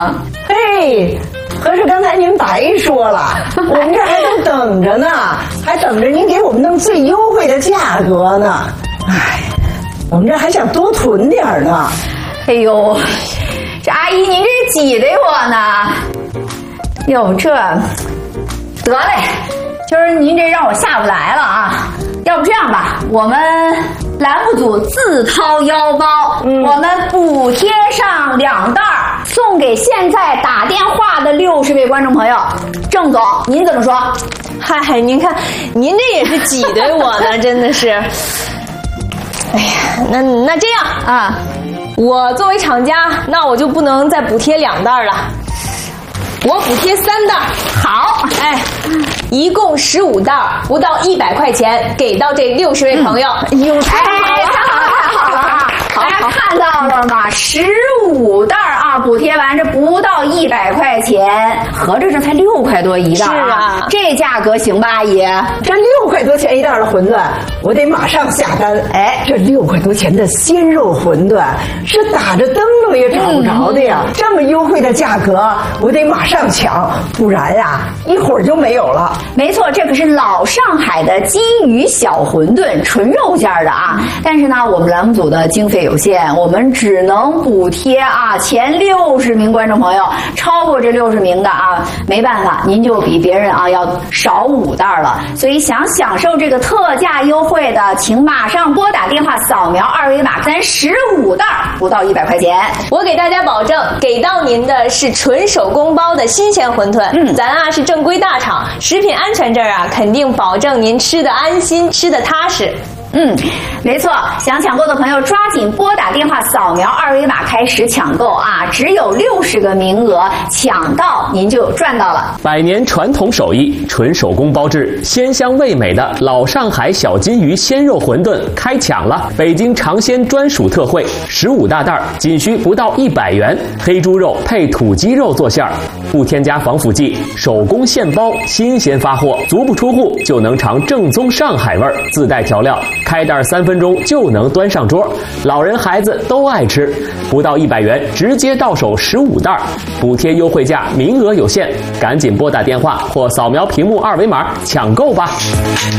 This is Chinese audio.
嘿，合着刚才您白说了，我们这还都等着呢，还等着您给我们弄最优惠的价格呢。哎，我们这还想多囤点呢。 哎呦，这阿姨您这挤得我呢。哟，这得嘞，今儿您这让我下不来了啊。要不这样吧，我们栏目组自掏腰包，我们补贴上2袋，送给现在打电话的60位观众朋友。郑总，您怎么说？ 嗨，您看，您这也是挤兑我呢，真的是。哎呀，那这样啊，我作为厂家，那我就不能再补贴2袋了，我补贴3袋。 好， 哎，一共15袋，不到100块钱，给到这60位朋友。 太好了啊！大家看到了吗？15袋啊，补贴完这不到100块钱，合着这才6块多一袋啊！ 是啊， 这价格行吧，阿姨？ 这6块多钱一袋的馄饨，我得马上下单。哎，这6块多钱的鲜肉馄饨是打着灯笼也找不着的呀！这么优惠的价格，我得马上抢，不然呀，一会儿就没有了。 没错，这可是老上海的金鱼小馄饨，纯肉馅的啊！但是呢，我们栏目组的经费有限，我们只能补贴啊前60名观众朋友，超过这60名的啊，没办法，您就比别人啊要少5袋了。所以想享受这个特价优惠的，请马上拨打电话扫描2维码，咱15袋不到100块钱。 我给大家保证，给到您的是纯手工包的新鲜馄饨。咱啊是正规大厂，食品安全这儿啊肯定保证您吃得安心，吃得踏实。 没错，想抢购的朋友抓紧拨打电话扫描2维码开始抢购啊！只有60个名额，抢到您就赚到了。 100年传统手艺，纯手工包制，鲜香味美的老上海小金鱼鲜肉馄饨开抢了！北京尝鲜专属特惠，15大袋，仅需不到100元，黑猪肉配土鸡肉做馅儿，不添加防腐剂，手工现包，新鲜发货，足不出户就能尝正宗上海味儿，自带调料。开袋3分钟就能端上桌，老人孩子都爱吃，不到100元直接到手15袋，补贴优惠价，名额有限，赶紧拨打电话或扫描屏幕2维码抢购吧。